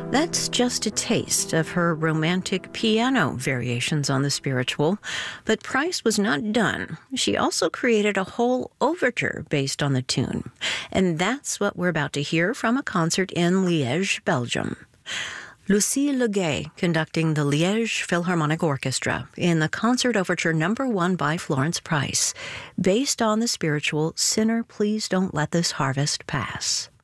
That's just a taste of her romantic piano variations on the spiritual, but Price was not done. She also created a whole overture based on the tune, and that's what we're about to hear from a concert in Liège, Belgium. Lucie Legay conducting the Liège Philharmonic Orchestra in the Concert Overture No. 1 by Florence Price, based on the spiritual Sinner, Please Don't Let This Harvest Pass.